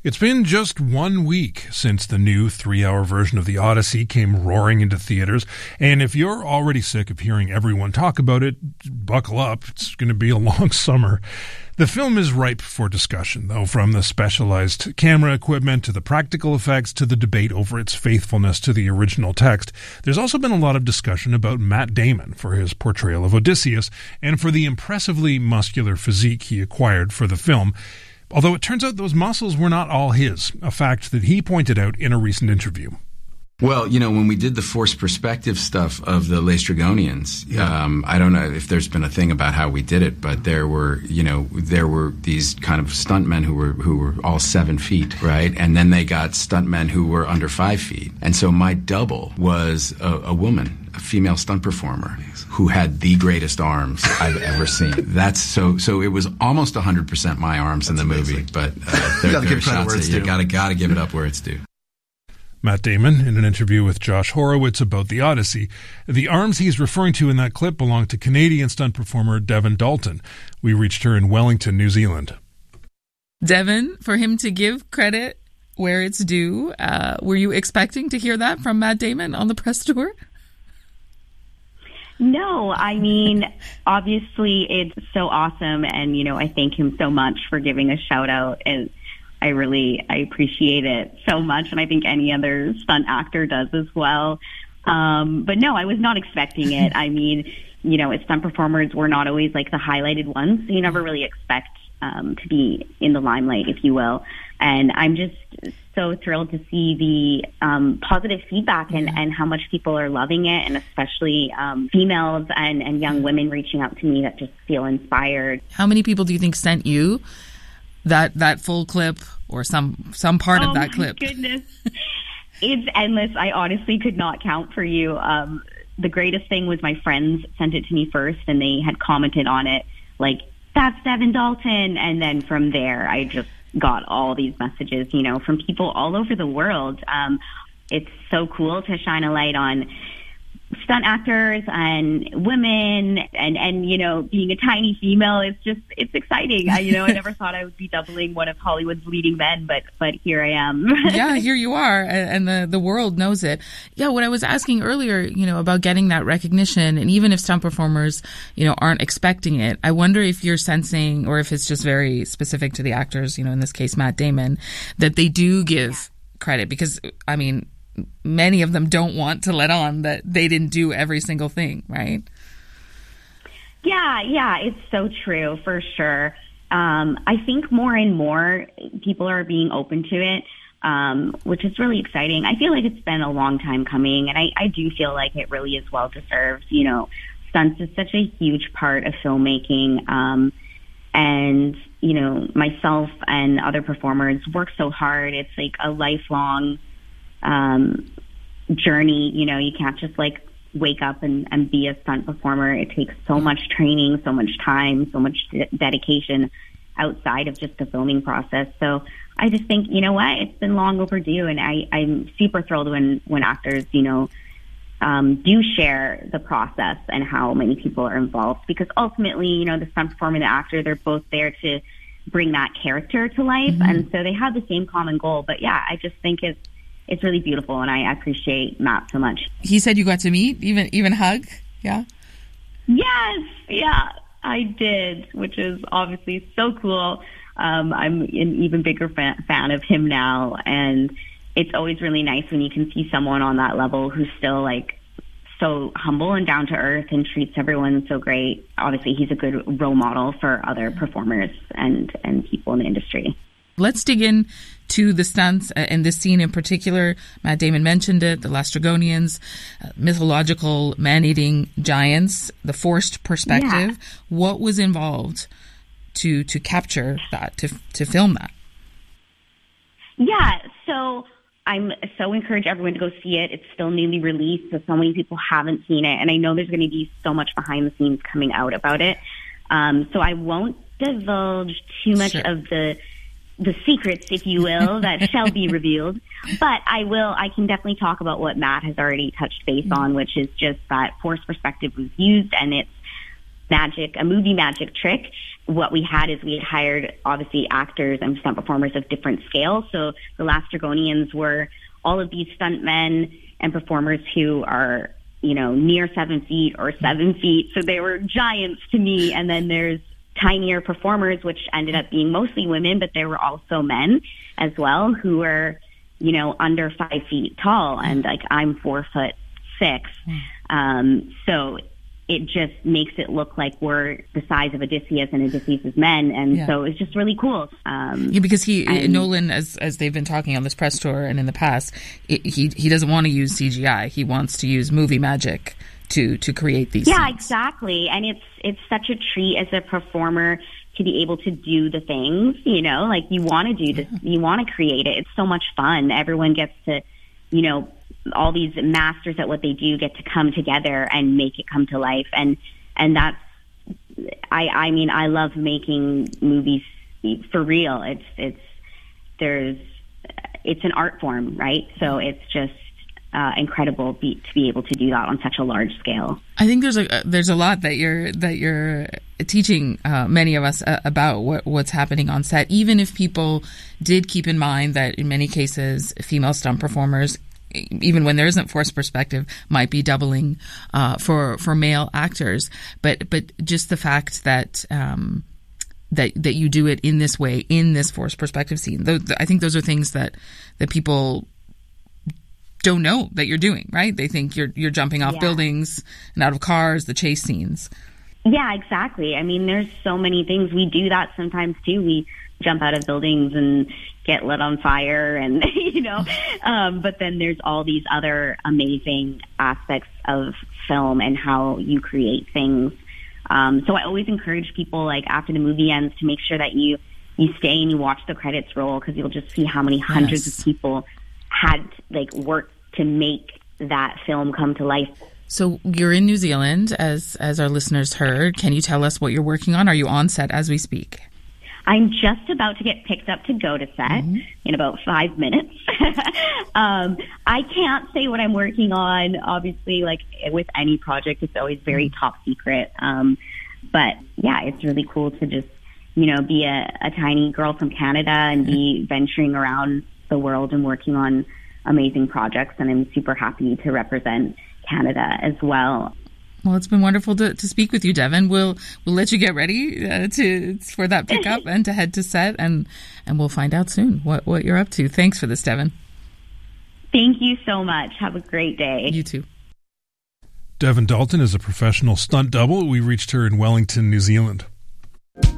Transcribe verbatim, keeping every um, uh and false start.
It's been just one week since the new three-hour version of The Odyssey came roaring into theaters, and if you're already sick of hearing everyone talk about it, buckle up. It's going to be a long summer. The film is ripe for discussion, though, from the specialized camera equipment to the practical effects to the debate over its faithfulness to the original text. There's also been a lot of discussion about Matt Damon for his portrayal of Odysseus and for the impressively muscular physique he acquired for the film. Although it turns out those muscles were not all his, a fact that he pointed out in a recent interview. Well, you know, when we did the forced perspective stuff of the Laestrygonians, yeah. um, I don't know if there's been a thing about how we did it, but there were, you know, there were these kind of stuntmen who were who were all seven feet, right? And then they got stuntmen who were under five feet. And so my double was a, a woman, a female stunt performer who had the greatest arms I've ever seen. That's so. So it was almost one hundred percent my arms That's in the amazing. movie, but uh, there, there are shots that you gotta gotta give it up where it's due. Matt Damon, in an interview with Josh Horowitz about The Odyssey. The arms he's referring to in that clip belong to Canadian stunt performer Devon Dalton. We reached her in Wellington, New Zealand. Devon, for him to give credit where it's due, uh, were you expecting to hear that from Matt Damon on the press tour? No, I mean, obviously it's so awesome, and, you know, I thank him so much for giving a shout out, and I really, I appreciate it so much, and I think any other stunt actor does as well. Um, but no, I was not expecting it. I mean, you know, as stunt performers, we're not always like the highlighted ones, so you never really expect um, to be in the limelight, if you will. And I'm just so thrilled to see the um, positive feedback and, and how much people are loving it, and especially um, females and, and young women reaching out to me that just feel inspired. How many people do you think sent you that that full clip or some some part oh of that clip? Oh, my goodness. It's endless. I honestly could not count for you. Um, the greatest thing was my friends sent it to me first, and they had commented on it like, that's Devon Dalton. And then from there, I just got all these messages, you know, from people all over the world. Um, it's so cool to shine a light on stunt actors and women, and, and, you know, being a tiny female, it's just, it's exciting. I, you know, I never thought I would be doubling one of Hollywood's leading men, but, but here I am. Yeah, here you are, and the, the world knows it. Yeah, what I was asking earlier, you know, about getting that recognition, and even if stunt performers, you know, aren't expecting it, I wonder if you're sensing, or if it's just very specific to the actors, you know, in this case, Matt Damon, that they do give yeah. credit, because, I mean, many of them don't want to let on that they didn't do every single thing, right? Yeah, yeah, it's so true, for sure. Um, I think more and more people are being open to it, um, which is really exciting. I feel like it's been a long time coming, and I, I do feel like it really is well-deserved. You know, stunts is such a huge part of filmmaking, um, and, you know, myself and other performers work so hard. It's like a lifelong Um, journey. You know, you can't just like wake up and, and be a stunt performer. It takes so much training, so much time, so much de- dedication outside of just the filming process. So I just think, you know what, it's been long overdue, and I, I'm super thrilled when, when actors, you know, um, do share the process and how many people are involved, because ultimately, you know, the stunt performer and the actor, they're both there to bring that character to life. Mm-hmm. And so they have the same common goal. But yeah, I just think it's, It's really beautiful, and I appreciate Matt so much. He said you got to meet, even even hug, yeah? Yes, yeah, I did, which is obviously so cool. Um, I'm an even bigger fan, fan of him now, and it's always really nice when you can see someone on that level who's still, like, so humble and down to earth and treats everyone so great. Obviously, he's a good role model for other performers and, and people in the industry. Let's dig in to the stunts and this scene in particular. Matt Damon mentioned it, the Laestrygonians, uh, mythological man-eating giants, the forced perspective. Yeah. What was involved to to capture that, to to film that? Yeah, so I'm so encourage everyone to go see it. It's still newly released, so so many people haven't seen it, and I know there's going to be so much behind the scenes coming out about it. Um, so I won't divulge too much sure. of the the secrets, if you will, that shall be revealed. But I will, I can definitely talk about what Matt has already touched base on, which is just that forced perspective was used, and it's magic, a movie magic trick. What we had is we had hired, obviously, actors and stunt performers of different scales. So the Last Dragonians were all of these stuntmen and performers who are, you know, near seven feet or seven feet. So they were giants to me. And then there's tinier performers, which ended up being mostly women, but there were also men as well who were, you know, under five feet tall. And like, I'm four foot six. Um, so it just makes it look like we're the size of Odysseus and Odysseus's men. And yeah. so it's just really cool. Um, yeah, because he, and, Nolan, as as they've been talking on this press tour and in the past, it, he he doesn't want to use C G I. He wants to use movie magic to, to create these Yeah, scenes. exactly. And it's, it's such a treat as a performer to be able to do the things, you know, like you want to do this, yeah. you want to create it. It's so much fun. Everyone gets to, you know, all these masters at what they do get to come together and make it come to life. And, and that's, I, I mean, I love making movies for real. It's, it's, there's, it's an art form, right? So it's just uh, incredible be, to be able to do that on such a large scale. I think there's a, there's a lot that you're, that you're teaching uh, many of us uh, about what, what's happening on set, even if people did keep in mind that in many cases, female stunt performers, even when there isn't forced perspective, might be doubling uh, for for male actors. But but just the fact that um, that that you do it in this way, in this forced perspective scene, th- I think those are things that that people don't know that you're doing. Right? They think you're you're jumping off yeah. buildings and out of cars, the chase scenes. Yeah, exactly. I mean, there's so many things. We do that sometimes too. We jump out of buildings and get lit on fire and, you know, um, but then there's all these other amazing aspects of film and how you create things. Um, so I always encourage people, like, after the movie ends, to make sure that you, you stay and you watch the credits roll, because you'll just see how many hundreds yes. of people had, like, worked to make that film come to life. So you're in New Zealand, as as our listeners heard. Can you tell us what you're working on? Are you on set as we speak? I'm just about to get picked up to go to set mm-hmm. in about five minutes. um, I can't say what I'm working on. Obviously, like with any project, it's always very mm-hmm. top secret. Um, but yeah, it's really cool to just, you know, be a, a tiny girl from Canada and be venturing around the world and working on amazing projects. And I'm super happy to represent Canada as well. Well, it's been wonderful to, to speak with you, Devin. We'll we'll let you get ready uh, to for that pickup and to head to set, and and we'll find out soon what, what you're up to. Thanks for this, Devin. Thank you so much. Have a great day. You too. Devin Dalton is a professional stunt double. We reached her in Wellington, New Zealand.